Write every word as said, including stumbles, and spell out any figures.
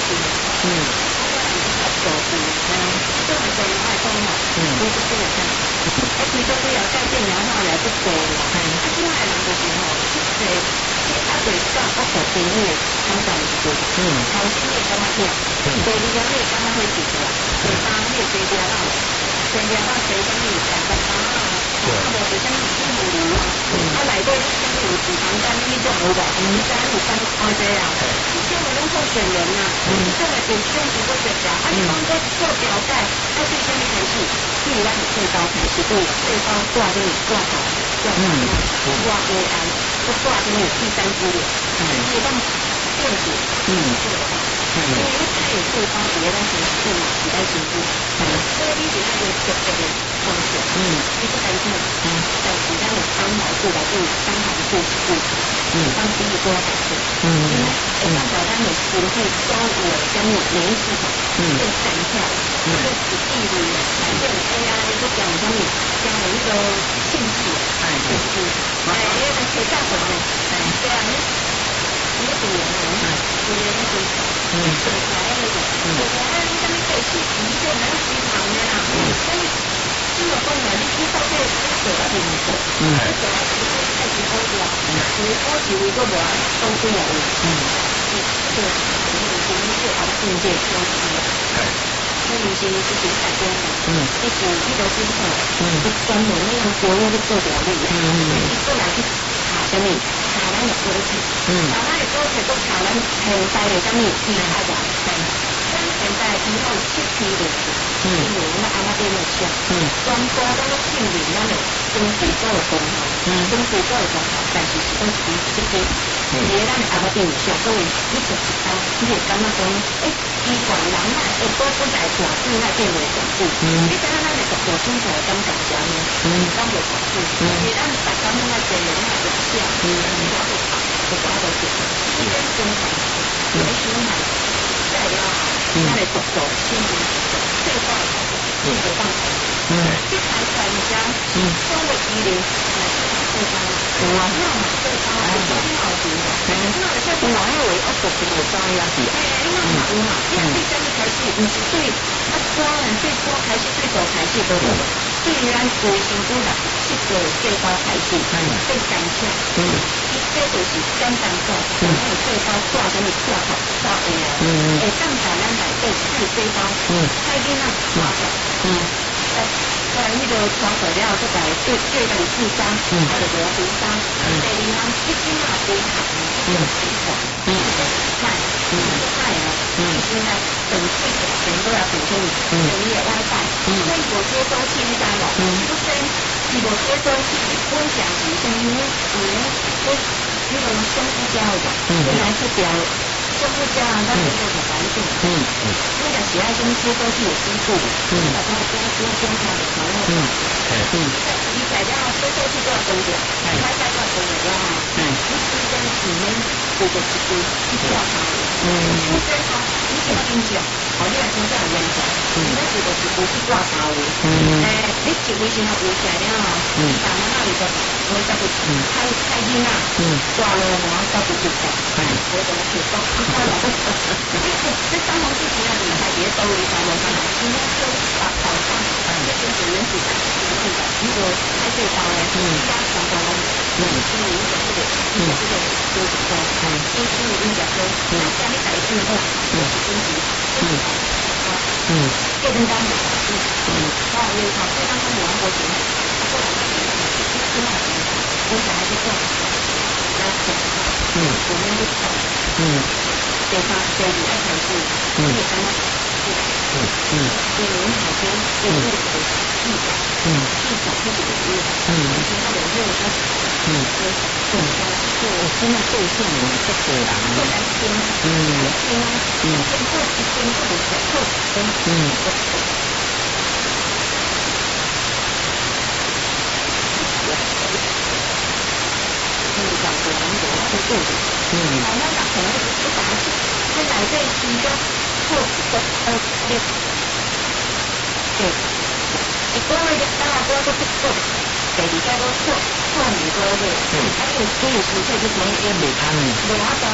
是，嗯，做事，嗯，做很多爱做嘛，嗯，都是这个看，哎，其实都要改变然后来不多啦，嗯，啊，现在人就是吼，即个即啊对讲我做生意常常是对，嗯，头先你感觉忝，第二个你感觉好做啦，第三你会做了啦，做了啦做啥物干干干啊，啊无做啥物事无聊啊，啊内底你啥物有时间干你种有无？毋知有干开济啊，以前我拢候选人啊，这个有选举都选择，啊你讲个做表态，要对啥物开始？对咱的最高开始，对最高挂什么挂头挂头，挂 A I， 都挂什么第三支的，所以当电子嗯做的话，因为它有最高别咱城市嘛，时代进步，所以你是那个特别的方向，嗯，你不担心，嗯，但是咱有三毛数来对三行数数，嗯，当第一个开始，嗯，因为会当到咱的身体都有什么免疫系统，嗯，会弹跳，嗯，会有地理，反正 A I 都讲什么，讲的那个兴趣，哎，就是，哎，那个学校什么的，哎，对啊，你你读研啊，读研那个，嗯，学起来那个，学起来你什么背书，你就能随堂的啦，所以这个功能你到这你做了就唔做，嗯，你做了就开始好做，你好是为个无啊，都对啊，嗯，这个你你你做好境界高级了，那你是是谁改编的？嗯，你是你都是好，嗯，你专门那样国内去做疗愈，嗯嗯，你过来去查什么？查咱的歌曲，嗯，查咱的歌曲都查咱现代的什么厉害的，嗯，咱现代以后七批的，嗯，因为我们阿妈边的唱，嗯，全部都都证明咱的中水果的功效，嗯，中水果的功效，但是是讲是这个，因为咱的阿妈边的唱，所以你做一道，你会感觉讲，诶，奇怪，人呐，会多不在大水那变为小水，嗯，你知影咱的大水出来感觉啥呢？嗯，咱袂小水，因为咱大家拢在做人啊，做小，嗯，我会跑，我我都做，一边生产，一边生产，再了，咱的速度，先进速度，最快，最不放开，嗯，这台出来你讲，嗯，中的机灵，来最高，有啊，那嘛最高，哎，最好听的，哎，那这我还以为我做不到呀，是，哎，那嘛有嘛，因为对什么开始，不是对啊歌人对歌开始对歌开始都有，对于咱规身躯六十七个细胞开始，变干净，嗯，伊这就是简单讲，咱有细胞挂什么挂头挂下来，嗯，会当在咱内底对细胞，嗯，太囡仔挂着，嗯。在迄个传材料出来，对对咱自杀，嗯，还有个毒杀，第二项你起码不谈，嗯，情况，嗯，菜，嗯，菜啊，嗯，现在整体全都要整清，嗯，你也外带，嗯，所以我接收器你知无？嗯，不是，是无接收器，我想是什么？嗯，我那个胸部胶的，嗯，原来是表。胸部胶啊，它是一个环境，嗯嗯，那个喜爱先接收器有激素，嗯，把它多多增加的时候，嗯嗯，你材料接收器都要增加，外在都要增加啊，嗯，你中间里面有个一堆去挂它，嗯，中间它你要听讲，哦，你来听这很严重，嗯，那有个一堆去挂它的，嗯，诶，你一微信它有材料啊，嗯，但那里个我再不开开音啊，嗯，挂了我要再不去挂，嗯，我怎么去挂？这三红是其他的海别都离开了，其他都把宝藏，这就是原始的原始的，如果开最高呢，加强高，嗯，所以一个这个一个这个多几高，嗯，先是一个高，嗯，加你改进后，嗯，升级，嗯，嗯，这跟刚有好处，嗯，刚好有好处，刚刚有完过节，后来挺好的，我想还是做，然后嗯，我们就走，嗯。对方对你爱才是，嗯，也刚刚是，嗯嗯，对我们好多对自己的技巧，嗯，技巧自己的业，嗯，其他的业他，嗯，对，对，对，我真的对象我这个人，不担心，嗯，听，嗯，先做一天或者是做几天，嗯，那个感觉很多会对的，嗯，好，那那可能不打紧。在内底其中做做呃对对，一个月的当然多都不做，第二家都做做很多的，嗯，还有所有时刻就从一边没看呢，没法